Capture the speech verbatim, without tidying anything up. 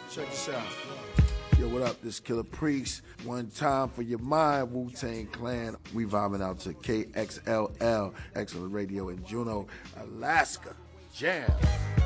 Check this out. Yo, what up? This Killer Priest. One time for your mind, Wu-Tang Clan. We vibing out to K X L L, Excellent Radio in Juneau, Alaska. Jam.